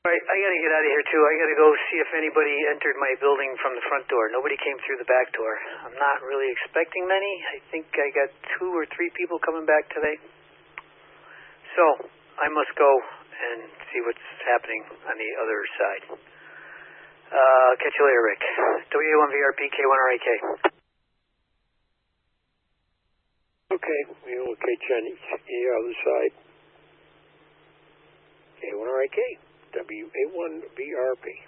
All right, I got to get out of here, too. I got to go see if anybody entered my building from the front door. Nobody came through the back door. I'm not really expecting many. I think I got 2 or 3 people coming back today. So, I must go and see what's happening on the other side. Catch you later, Rick. WA1VRP, K1RAK. Okay, we'll catch you on the other side. K1RAK, WA1VRP.